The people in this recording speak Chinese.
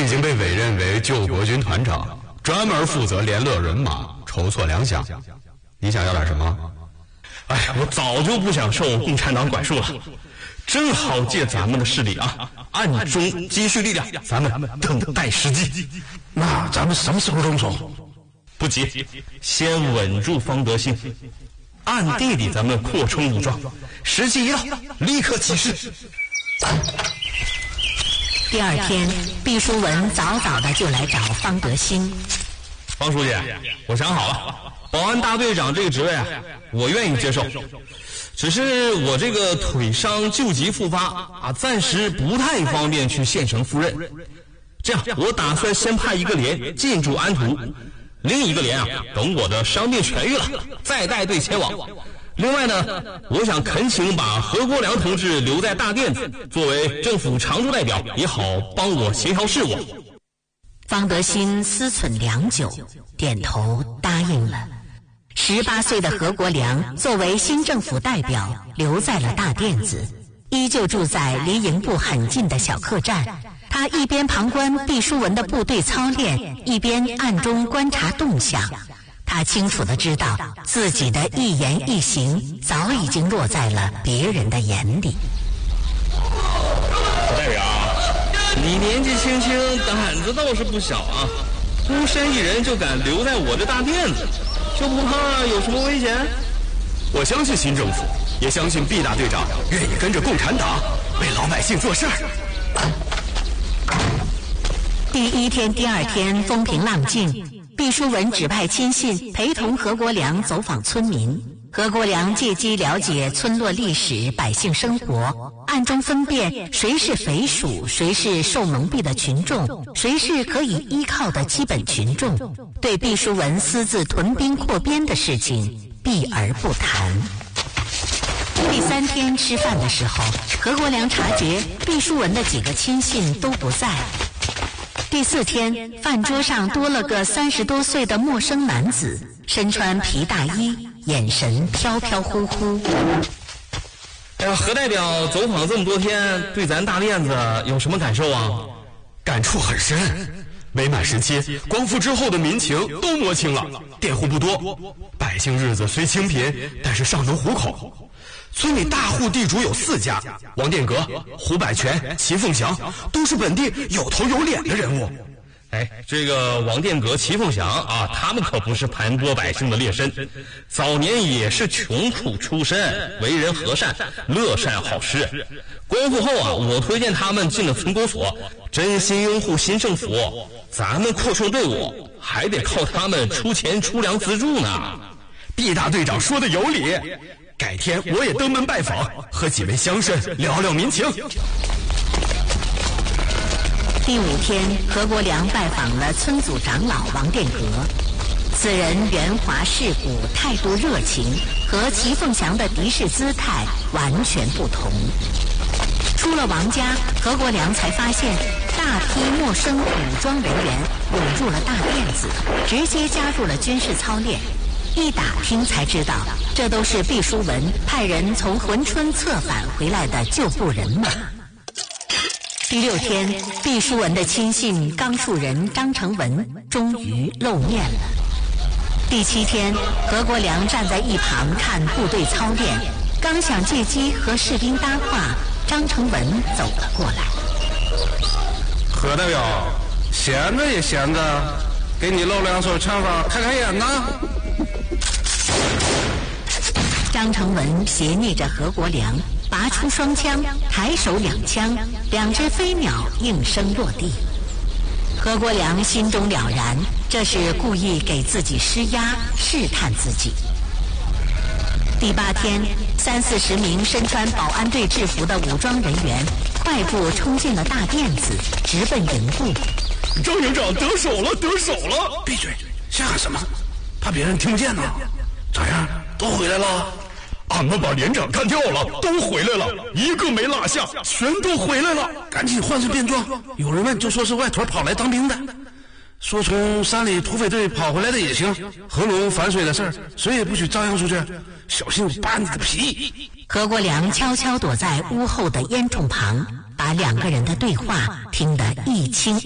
已经被委任为救国军团长，专门负责联络人马，筹措粮饷。你想要点什么？ 哎，我早就不想受共产党管束了，正好借咱们的势力啊，暗中积蓄力量，咱们等待时机。 那咱们什么时候动手？ 不急，先稳住方德兴，暗地里咱们扩充武装，时机一到，立刻起事。 第二天，毕淑文早早的就来找方德兴。 方书记，我想好了，保安大队长这个职位啊，我愿意接受。只是我这个腿伤旧疾复发啊，暂时不太方便去县城赴任。这样，我打算先派一个连进驻安图，另一个连啊，等我的伤病痊愈了，再带队前往。另外呢，我想恳请把何国良同志留在大甸子，作为政府常驻代表，也好帮我协调事务。 方德兴思忖良久，点头答应了。18岁的何国良作为新政府代表，留在了大甸子，依旧住在离营部很近的小客栈。他一边旁观毕淑文的部队操练，一边暗中观察动向。他清楚地知道，自己的一言一行早已经落在了别人的眼里。 代表，你年纪轻轻，胆子倒是不小啊！孤身一人就敢留在我这大甸子，就不怕有什么危险？ 我相信新政府，也相信毕大队长愿意跟着共产党为老百姓做事儿。 第一天、第二天风平浪静，毕淑文指派亲信陪同何国良走访村民。何国良借机了解村落历史、百姓生活，暗中分辨谁是匪属，谁是受蒙蔽的群众，谁是可以依靠的基本群众。对毕淑文私自屯兵扩编的事情避而不谈。第3天吃饭的时候，何国良察觉毕淑文的几个亲信都不在。第4天，饭桌上多了个30多岁的陌生男子，身穿皮大衣，眼神飘飘忽忽。 哎呀，何代表走访这么多天，对咱大甸子有什么感受啊？ 感触很深。伪满时期，光复之后的民情都摸清了，佃户不多，百姓日子虽清贫，但是尚能糊口。村里大户地主有4家，王殿阁、胡百全、齐凤祥，都是本地有头有脸的人物。 哎，这个王殿阁、齐凤祥啊，他们可不是盘剥百姓的劣绅，早年也是穷苦出身，为人和善，乐善好施。光复后啊，我推荐他们进了村公所，真心拥护新政府。咱们扩充队伍，还得靠他们出钱出粮资助呢。 毕大队长说的有理，改天我也登门拜访，和几位乡绅聊聊民情。 第5天，何国良拜访了村组长老王殿阁。此人圆滑世故，态度热情，和齐凤祥的敌视姿态完全不同。出了王家，何国良才发现大批陌生武装人员涌入了大甸子，直接加入了军事操练。一打听才知道，这都是毕淑文派人从珲春策反回来的旧部人马。第6天，毕淑文的亲信钢树人张成文终于露面了。第7天，何国良站在一旁看部队操练，刚想借机和士兵搭话，张成文走了过来。 何代表，闲着也闲着，给你露2手枪法，开开眼呐。 张成文斜睨着何国良，拔出双枪，抬手2枪，2只飞鸟应声落地。何国良心中了然，这是故意给自己施压，试探自己。第8天，30-40名身穿保安队制服的武装人员快步冲进了大甸子，直奔营部。 张营长得手了，得手了！ 闭嘴，瞎喊什么？怕别人听不见呢。咋样？都回来了？ 俺们把连长干掉了，都回来了，一个没落下，全都回来了。 赶紧换身便装，有人问就说是外屯跑来当兵的，说从山里土匪队跑回来的也行。河龙反水的事儿，谁也不许张扬出去，小心我扒你个皮。 何国良悄悄躲在屋后的烟囱旁，把2个人的对话听得一清